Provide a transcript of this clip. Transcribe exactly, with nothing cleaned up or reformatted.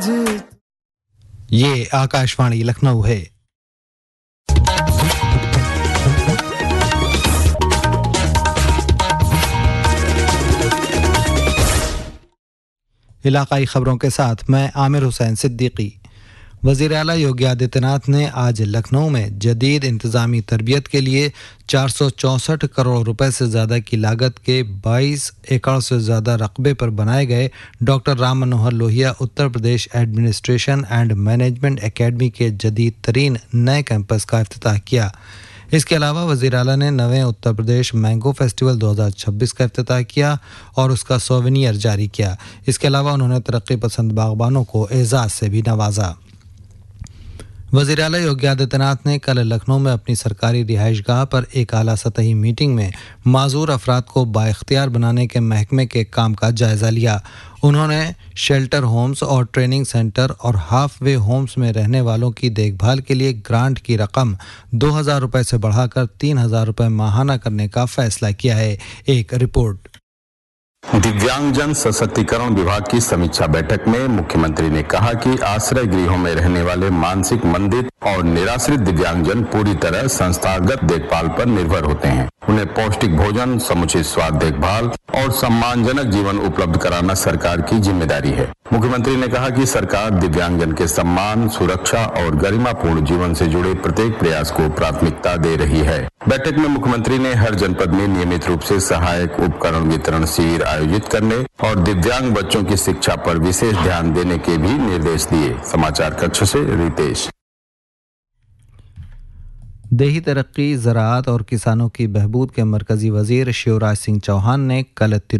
आज। ये आकाशवाणी लखनऊ है। इलाकाई खबरों के साथ मैं आमिर हुसैन सिद्दीकी। वज़ीर आला योगी आदित्यनाथ ने आज लखनऊ में जदीद इंतज़ामी तरबियत के लिए चार सौ चौंसठ करोड़ रुपए से ज़्यादा की लागत के बाईस एकड़ से ज़्यादा रकबे पर बनाए गए doctor Ram Manohar Lohia Uttar Pradesh administration and management academy के जदीद तरीन नए कैंपस का इफ्तिताह किया। इसके अलावा वज़ीर आला ने नवे उत्तर प्रदेश मैंगो फेस्टिवल दो हज़ार छब्बीस का इफ्तिताह किया और उसका सोवेनियर जारी किया। इसके अलावा उन्होंने तरक्की पसंद बागबानों को एजाज़ से भी नवाजा। वज़ीर आला योगी आदित्यनाथ ने कल लखनऊ में अपनी सरकारी रिहाइशगाह पर एक आला सतही मीटिंग में माजूर अफराद को बाइख्तियार बनाने के महकमे के काम का जायज़ा लिया। उन्होंने शेल्टर होम्स और ट्रेनिंग सेंटर और हाफ वे होम्स में रहने वालों की देखभाल के लिए ग्रांट की रकम दो हज़ार रुपये से बढ़ाकर तीन हज़ार रुपये माहाना करने का फैसला किया है। एक रिपोर्ट। दिव्यांगजन सशक्तिकरण विभाग की समीक्षा बैठक में मुख्यमंत्री ने कहा कि आश्रय गृहों में रहने वाले मानसिक मंदित और निराश्रित दिव्यांगजन पूरी तरह संस्थागत देखभाल पर निर्भर होते हैं। उन्हें पौष्टिक भोजन, समुचित स्वास्थ्य देखभाल और सम्मानजनक जीवन उपलब्ध कराना सरकार की जिम्मेदारी है। मुख्यमंत्री ने कहा कि सरकार दिव्यांगजन के सम्मान, सुरक्षा और गरिमापूर्ण जीवन से जुड़े प्रत्येक प्रयास को प्राथमिकता दे रही है। बैठक में मुख्यमंत्री ने हर जनपद में नियमित रूप से सहायक उपकरण वितरण शिविर आयोजित करने और दिव्यांग बच्चों की शिक्षा पर विशेष ध्यान देने के भी निर्देश दिए। समाचार कक्ष से रितेश। देही तरक्की, ज़राअत और किसानों की बहबूद के मरकजी वजीर शिवराज सिंह चौहान ने कल